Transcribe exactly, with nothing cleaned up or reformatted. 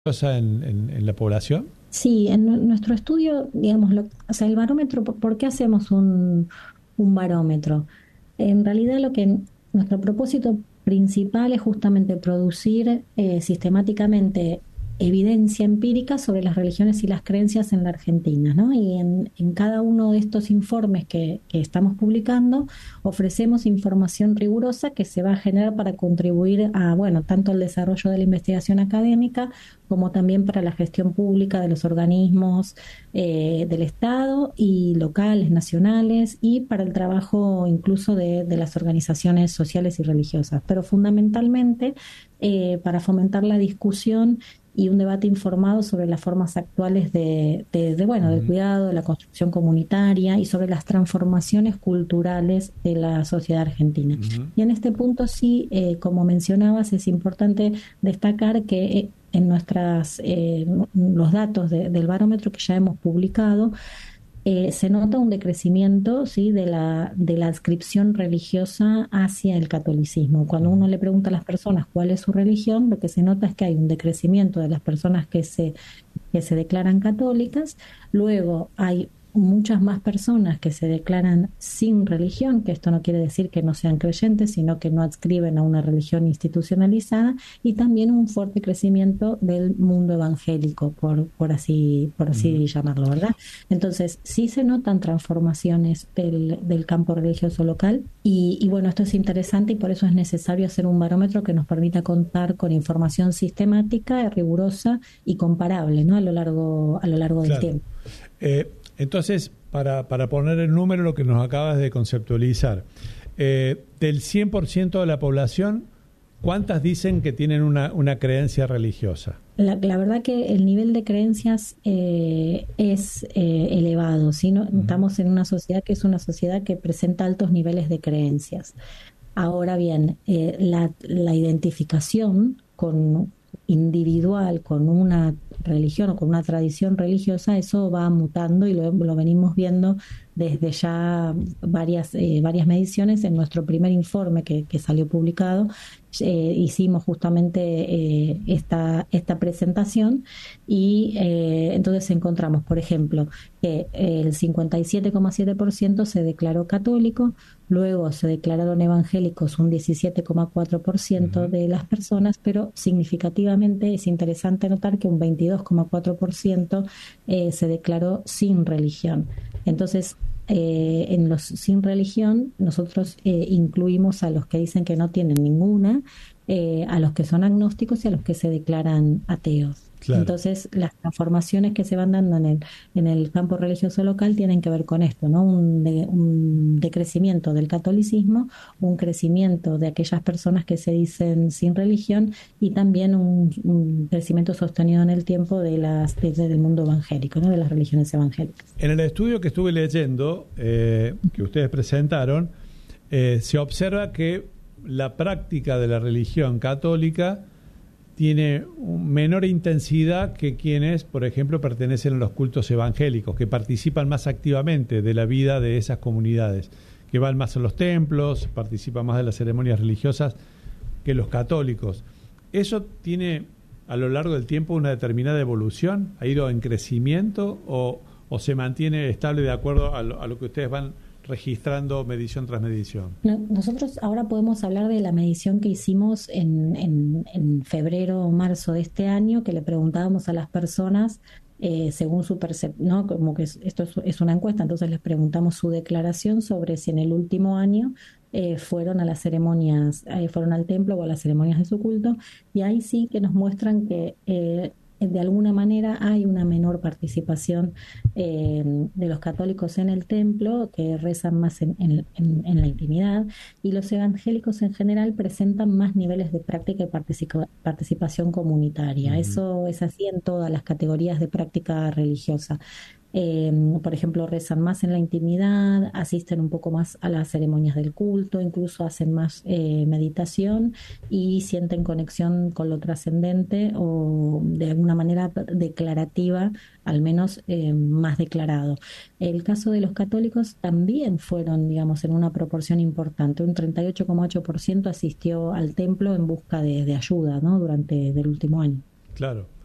en, en, en la población? Sí, en nu- nuestro estudio, digamos, lo, o sea, el barómetro, ¿por por qué hacemos un, un barómetro? En realidad lo que nuestro propósito principal es justamente producir eh, sistemáticamente evidencia empírica sobre las religiones y las creencias en la Argentina, ¿no? Y en, en cada uno de estos informes que, que estamos publicando ofrecemos información rigurosa que se va a generar para contribuir a, bueno, tanto al desarrollo de la investigación académica como también para la gestión pública de los organismos eh, del Estado y locales, nacionales, y para el trabajo incluso de, de las organizaciones sociales y religiosas, pero fundamentalmente eh, para fomentar la discusión y un debate informado sobre las formas actuales de, de, de, bueno, del Uh-huh. cuidado, de la construcción comunitaria y sobre las transformaciones culturales de la sociedad argentina. Uh-huh. Y en este punto sí, eh, como mencionabas, es importante destacar que eh, en nuestras eh, los datos de, del barómetro que ya hemos publicado, eh, se nota un decrecimiento, ¿sí?, de la, de la adscripción religiosa hacia el catolicismo. Cuando uno le pregunta a las personas cuál es su religión, lo que se nota es que hay un decrecimiento de las personas que se, que se declaran católicas. Luego hay muchas más personas que se declaran sin religión, que esto no quiere decir que no sean creyentes, sino que no adscriben a una religión institucionalizada, y también un fuerte crecimiento del mundo evangélico, por, por así, por Uh-huh. así llamarlo, ¿verdad? Entonces, sí se notan transformaciones del, del campo religioso local y, y bueno, esto es interesante y por eso es necesario hacer un barómetro que nos permita contar con información sistemática, rigurosa y comparable, ¿no?, a lo largo, a lo largo del Claro. tiempo. Eh, entonces, para, para poner el número, lo que nos acabas de conceptualizar, eh, del cien por ciento de la población, ¿cuántas dicen que tienen una, una creencia religiosa? La, la verdad que el nivel de creencias eh, es eh, elevado, ¿sí? No, Uh-huh. estamos en una sociedad que es una sociedad que presenta altos niveles de creencias. Ahora bien, eh, la, la identificación con individual con una religión o con una tradición religiosa, eso va mutando y lo, lo venimos viendo desde ya varias, eh, varias mediciones. En nuestro primer informe que, que salió publicado, eh, hicimos justamente eh, esta, esta presentación y eh, entonces encontramos, por ejemplo, que el cincuenta y siete coma siete por ciento se declaró católico, luego se declararon evangélicos un diecisiete coma cuatro por ciento Uh-huh. de las personas, pero significativamente es interesante notar que un veintidós coma cuatro por ciento eh, se declaró sin religión. Entonces, eh, en los sin religión, nosotros eh, incluimos a los que dicen que no tienen ninguna, eh, a los que son agnósticos y a los que se declaran ateos. Claro. Entonces, las transformaciones que se van dando en el, en el campo religioso local tienen que ver con esto, ¿no? Un, de, un decrecimiento del catolicismo, un crecimiento de aquellas personas que se dicen sin religión y también un, un crecimiento sostenido en el tiempo de las de, del mundo evangélico, ¿no?, de las religiones evangélicas. En el estudio que estuve leyendo, eh, que ustedes presentaron, eh, se observa que la práctica de la religión católica tiene menor intensidad que quienes, por ejemplo, pertenecen a los cultos evangélicos, que participan más activamente de la vida de esas comunidades, que van más a los templos, participan más de las ceremonias religiosas que los católicos. ¿Eso tiene a lo largo del tiempo una determinada evolución? ¿Ha ido en crecimiento o, o se mantiene estable de acuerdo a lo, a lo que ustedes van registrando medición tras medición? No, nosotros ahora podemos hablar de la medición que hicimos en, en, en febrero o marzo de este año, que le preguntábamos a las personas eh, según su percepción, ¿no? Como que es, esto es, es una encuesta, entonces les preguntamos su declaración sobre si en el último año eh, fueron a las ceremonias, eh, fueron al templo o a las ceremonias de su culto, y ahí sí que nos muestran que eh, de alguna manera hay una menor participación eh, de los católicos en el templo, que rezan más en, en, en, en la intimidad, y los evangélicos en general presentan más niveles de práctica y participa, participación comunitaria. Uh-huh. Eso es así en todas las categorías de práctica religiosa. Eh, por ejemplo, rezan más en la intimidad, asisten un poco más a las ceremonias del culto, incluso hacen más eh, meditación y sienten conexión con lo trascendente o de alguna manera declarativa, al menos eh, más declarado. El caso de los católicos también fueron, digamos, en una proporción importante. Un treinta y ocho coma ocho por ciento asistió al templo en busca de, de ayuda, ¿no?, durante el último año. Claro.